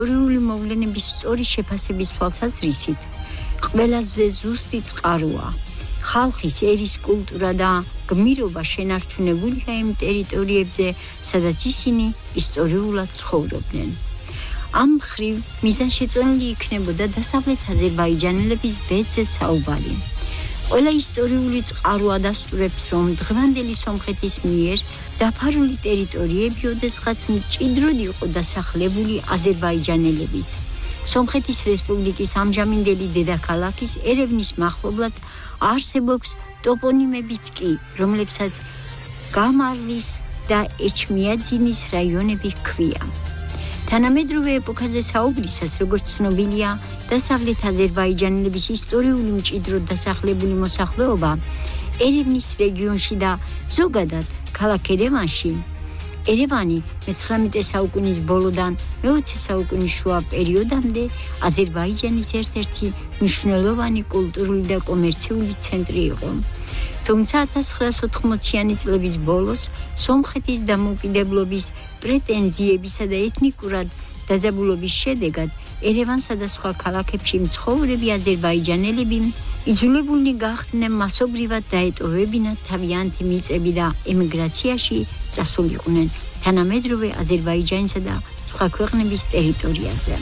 ისტორიული მოვლენების სწორი შეფასების თვალსაზრისით ყველაზე ზუსტი წყაროა. ხალხის ერის კულტურა და გმირობა შენარჩუნებულია იმ ტერიტორიებზე, სადაც ისინი ისტორიულად ცხოვრობდნენ. ამ მხრივ მიზანშეწონილი იქნებოდა დასავლეთ აზერბაიჯანელების ბედზე საუბარი. ყველა ისტორიული წყარო ადასტურებს, რომ დღევანდელი სომხეთის მიერ დაფარული ტერიტორიები ოდესღაც მჭიდროდ იყო დასახლებული აზერბაიჯანელებით. სომხეთის რესპუბლიკის ამჟამინდელი დედაქალაქის ერევნის მახლობლად არსებობს ტოპონიმებიც კი, რომლებსაც გამარლის და ეჩმიაძინის რაიონები ჰქვია. თანამედროვე ეპოქაზე საუბრისას, როგორც ცნობილია, დასავლეთ აზერბაიჯანელების ისტორიული მჭიდროდ დასახლებული მოსახლეობა ერევნის რეგიონში და ზოგადად ქალაქ ერევანში. ერევანი მე-19 საუკუნის ბოლოდან მე-20 საუკუნის შუა პერიოდამდე აზერბაიჯანის ერთ-ერთი მნიშვნელოვანი კულტურული და კომერციული ცენტრი იყო. თუმცა 1980-იანი წლების ბოლოს სომხეთის დამოუკიდებლობის პრეტენზიებისა და ეთნიკურად დაძაბულობის შედეგად ერევანსა და სხვა ქალაქებში მცხოვრები აზერბაიჯანელები იძულებულნი გახდნენ მასობრივად დაეტოვებინათ თავიანთი მიწები და ემიგრაციაში წასულიყვნენ თანამედროვე აზერბაიჯანისა და სხვა ქვეყნების ტერიტორიაზე.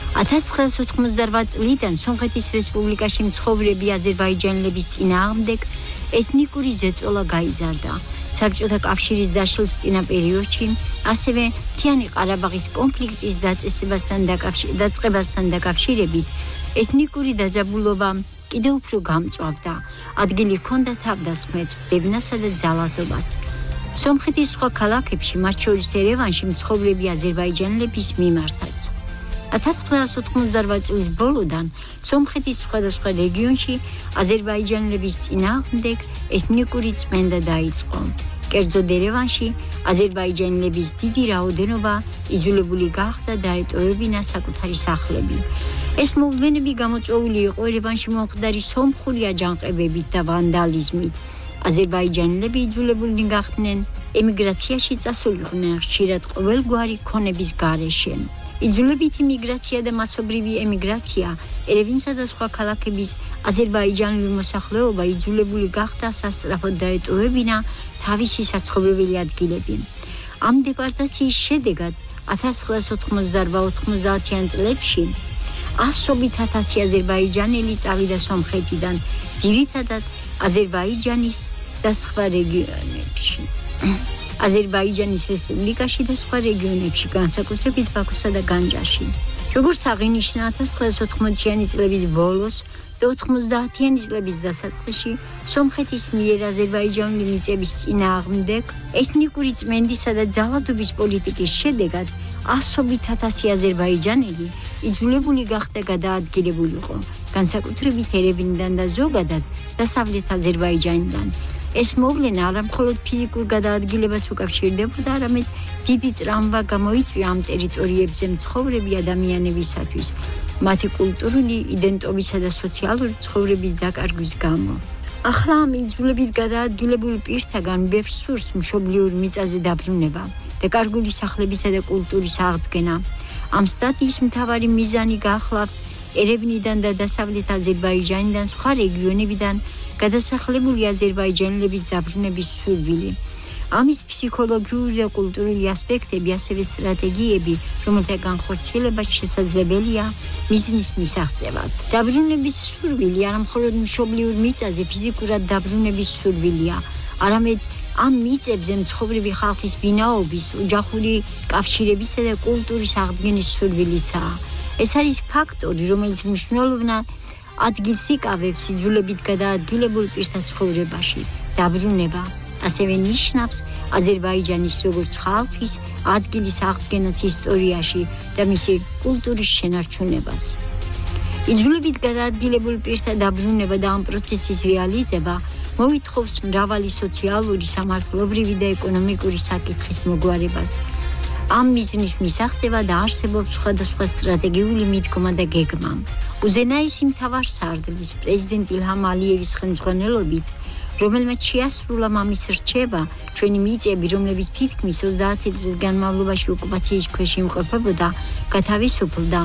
1988 წლიდან სომხეთის რესპუბლიკაში მცხოვრები აზერბაიჯანელების წინააღმდეგ ეთნიკური ზეწოლა გაიზარდა. საბჭოთა კავშირის დაშლის წინა პერიოდში, ასევე მთიანი ყარაბაღის კონფლიქტის დაწყებასთან დაკავშირებით, ეთნიკური დაძაბულობა კიდევ უფრო გამწვავდა. ადგილი ჰქონდა თავდასხმებს, დევნასა და ძალადობას. სომხეთის სხვა ქალაქებში, მათ შორის ერევანში მცხოვრები აზერბაიჯანელების მიმართაც. 1988 წლის ბოლოდან სომხეთის სხვადასხვა რეგიონში აზერბაიჯანელების წინააღმდეგ ეთნიკური წმენდა დაიწყო. კერძოდ ერევანში აზერბაიჯანელების დიდი რაოდენობა იძულებული გახდა დაეტოვებინა საკუთარი სახლები. ეს მოვლენები გამოწვეული იყო ერევანში მომხდარი სომხური აჯანყებებით და ვანდალიზმით. აზერბაიჯანელები იძულებულნი გახდნენ ემიგრაციაში წასულიყვნენ ხშირად ყოველგვარი ქონების გარეშე. იძულებითი მიგრაცია და მასობრივი ემიგრაცია ერევნისა და სხვა ქალაქების აზერბაიჯანული მოსახლეობა იძულებული გახდა სასწრაფოდ დაეტოვებინა თავისი საცხოვრებელი ადგილები. ამ დეპორტაციის შედეგად 1988-90-იან წლებში ასობით ათასი აზერბაიჯანელი წავიდა სომხეთიდან, ძირითადად აზერბაიჯანის და სხვა რეგიონებში. აზერბაიჯანის რესპუბლიკაში და სხვა რეგიონებში, განსაკუთრებით ბაქოსა და განჯაში. როგორც აღინიშნა 1980-იანი წლების ბოლოს და 90-იანი წლების დასაწყისში, სომხეთის მიერ აზერბაიჯანული მიწების წინააღმდეგ ეთნიკური წმენდისა და ძალადობის პოლიტიკის შედეგად ასობით ათასი აზერბაიჯანელი იძულებული გახდა გადაადგილებულიყო, განსაკუთრებით ერევნიდან და ზოგადად დასავლეთ აზერბაიჯანიდან. ეს მოვლენა არა მხოლოდ ფიზიკურ გადაადგილებას უკავშირდებოდა, არამედ დიდი ტრამვა გამოიწვია ამ ტერიტორიებზე მცხოვრები ადამიანებისათვის, მათი კულტურული იდენტობისა და სოციალური ცხოვრების დაკარგვის გამო. ახლა ამ იძულებით გადაადგილებულ პირთაგან ბევრს სურს მშობლიურ მიწაზე დაბრუნება, დაკარგული სახლებისა და კულტურის აღდგენა. ამ სტატიის მთავარი მიზანი გახლავთ ერევნიდან და დასავლეთ აზერბაიჯანიდან სხვა რეგიონებიდან გადასახლებული აზერბაიჯანელების დაბრუნების სურვილი. ამის ფსიქოლოგიური და კულტურული ასპექტები, ასევე სტრატეგიები, რომელთა განხორციელებაც შესაძლებელია მიზნის მისაღწევად. დაბრუნების სურვილი არა მხოლოდ მშობლიურ მიწაზე ფიზიკურად დაბრუნების სურვილია, არამედ ამ მიწებზე მცხოვრები ხალხის ვინაობის, ოჯახური კავშირებისა და კულტურის აღდგენის სურვილიცაა. ეს არის ფაქტორი, რომელიც მნიშვნელოვნად ადგილს იკავებს იძულებით გადაადგილებულ პირთა ცხოვრებაში. დაბრუნება ასევე ნიშნავს აზერბაიჯანის როგორც ხალხის ადგილის აღდგენას ისტორიაში და მისი კულტურის შენარჩუნებას. იძულებით გადაადგილებულ პირთა დაბრუნება და ამ პროცესის რეალიზება მოითხოვს მრავალი სოციალური, სამართლებრივი და ეკონომიკური საკითხის მოგვარებას. ამ მიზნის მისაღწევად არსებობს სხვადასხვა სტრატეგიული მიდგომა და გეგმა. უზენაესი მთავარსარდლის პრეზიდენტ ილჰამ ალიევის ხელმძღვანელობით, რომელმაც შეასრულა მამის რჩევა, ჩვენი მიწები, რომლებიც თითქმის 30 წლის განმავლობაში ოკუპაციის ქვეშ იმყოფებოდა, გათავისუფლდა.